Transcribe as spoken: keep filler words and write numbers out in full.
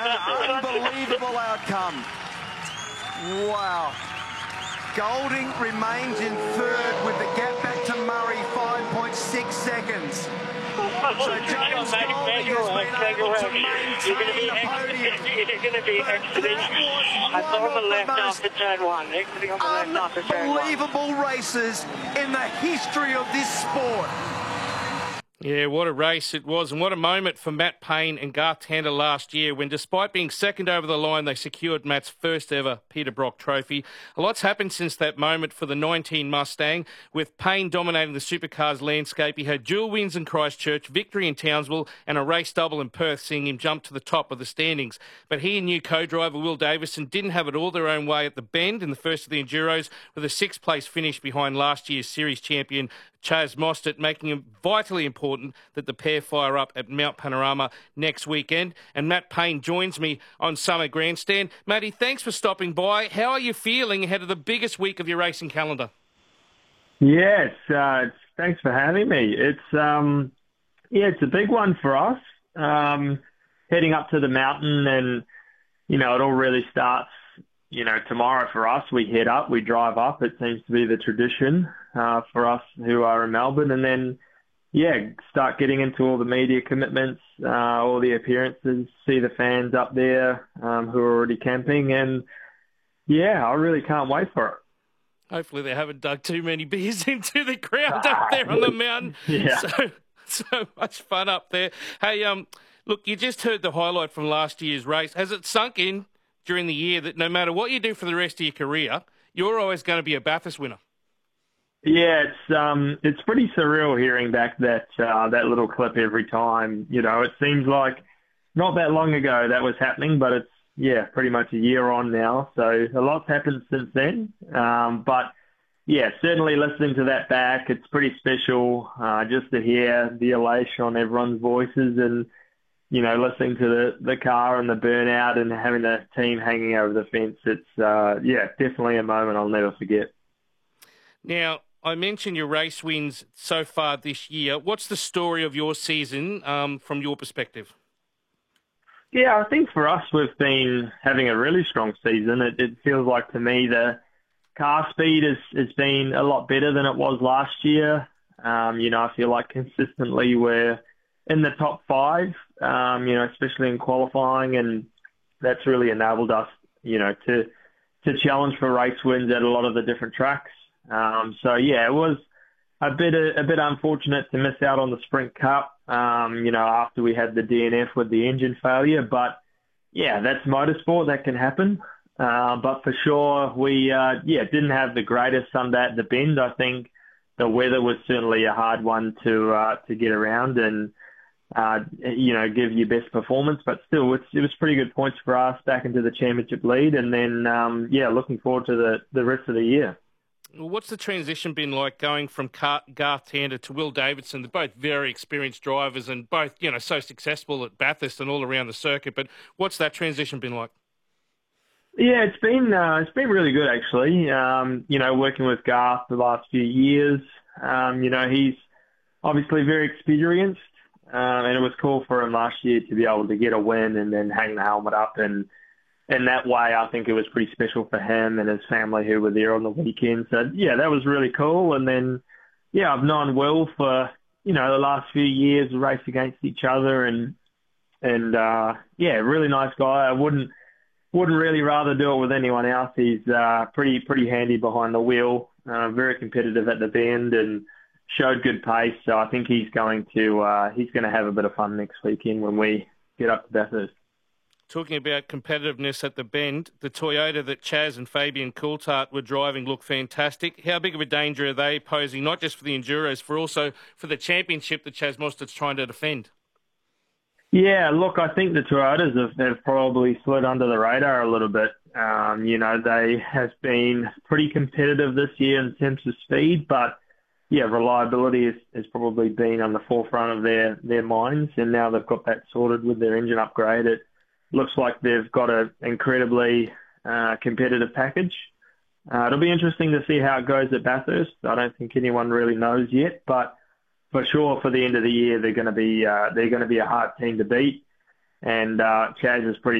unbelievable outcome. Wow. Golding remains in third with the gap back to Murray, five point six seconds. So James Golding has been able to maintain the podium. You're going to be exiting. I saw on the left after turn one. Exiting on the left after turn one. Unbelievable races in the history of this sport. Yeah, what a race it was, and what a moment for Matt Payne and Garth Tander last year when, despite being second over the line, they secured Matt's first ever Peter Brock trophy. A lot's happened since that moment for the nineteen Mustang, with Payne dominating the supercars landscape. He had dual wins in Christchurch, victory in Townsville, and a race double in Perth, seeing him jump to the top of the standings. But he and new co-driver Will Davison didn't have it all their own way at the Bend in the first of the Enduros, with a sixth-place finish behind last year's series champion Chaz Mostert, making it vitally important that the pair fire up at Mount Panorama next weekend. And Matt Payne joins me on Summer Grandstand. Matty, thanks for stopping by. How are you feeling ahead of the biggest week of your racing calendar? Yes, uh, thanks for having me. It's um, yeah, it's a big one for us. Um, heading up to the mountain, and you know, it all really starts. You know, tomorrow for us, we head up, we drive up. It seems to be the tradition uh, for us who are in Melbourne. And then, yeah, start getting into all the media commitments, uh, all the appearances, see the fans up there um, who are already camping. And, yeah, I really can't wait for it. Hopefully they haven't dug too many beers into the ground up there on the mountain. Yeah. So, so much fun up there. Hey, um, look, you just heard the highlight from last year's race. Has it sunk in during the year that no matter what you do for the rest of your career, you're always going to be a Bathurst winner? Yeah, it's um, it's pretty surreal hearing back that uh, that little clip every time. You know, it seems like not that long ago that was happening, but it's, yeah, pretty much a year on now. So a lot's happened since then. Um, but, yeah, certainly listening to that back, it's pretty special uh, just to hear the elation on everyone's voices, and you know, listening to the, the car and the burnout and having the team hanging over the fence. It's, uh, yeah, definitely a moment I'll never forget. Now, I mentioned your race wins so far this year. What's the story of your season um, from your perspective? Yeah, I think for us, we've been having a really strong season. It, it feels like to me the car speed has, has been a lot better than it was last year. Um, you know, I feel like consistently we're in the top five, um, you know, especially in qualifying, and that's really enabled us, you know, to to challenge for race wins at a lot of the different tracks. Um, so yeah, it was a bit a, a bit unfortunate to miss out on the Sprint Cup, um, you know, after we had the D N F with the engine failure. But yeah, that's motorsport, that can happen. Uh, but for sure, we uh, yeah didn't have the greatest Sunday at the Bend. I think the weather was certainly a hard one to uh, to get around and uh, you know, give your best performance, but still, it's, it was pretty good points for us back into the championship lead, and then, um, yeah, looking forward to the, the rest of the year. What's the transition been like going from Garth Tander to Will Davison? They're both very experienced drivers and both, you know, so successful at Bathurst and all around the circuit, but what's that transition been like? Yeah, it's been uh, it's been really good, actually. Um, you know, working with Garth the last few years, um, you know, he's obviously very experienced. Um, and it was cool for him last year to be able to get a win and then hang the helmet up. And in that way, I think it was pretty special for him and his family who were there on the weekend. So, yeah, that was really cool. And then, yeah, I've known Will for, you know, the last few years, raced against each other. And, and uh, yeah, really nice guy. I wouldn't wouldn't really rather do it with anyone else. He's uh, pretty pretty handy behind the wheel, uh, very competitive at the Bend, and showed good pace, so I think he's going to uh, he's going to have a bit of fun next weekend when we get up to Bathurst. Talking about competitiveness at the Bend, the Toyota that Chaz and Fabian Coulthard were driving looked fantastic. How big of a danger are they posing, not just for the Enduros, for also for the championship that Chaz Mostert's trying to defend? Yeah, look, I think the Toyotas have, have probably slid under the radar a little bit. Um, you know, they have been pretty competitive this year in terms of speed, but yeah, reliability has, has probably been on the forefront of their, their minds, and now they've got that sorted with their engine upgrade. It looks like they've got an incredibly uh, competitive package. Uh, it'll be interesting to see how it goes at Bathurst. I don't think anyone really knows yet, but for sure for the end of the year, they're going to be uh, they're going to be a hard team to beat, and uh, Chaz is pretty